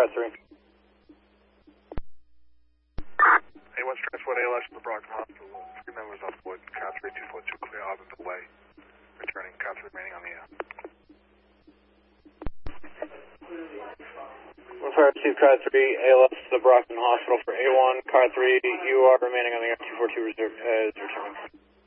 Car 3. A1's transport ALS to the Brockton Hospital. 3 members on board. Car 3, 242, clear out of the way. Returning, Car 3 remaining on the air. 152, Car 3, ALS to the Brockton Hospital for A1. Car 3, you are remaining on the air. 242 is returning.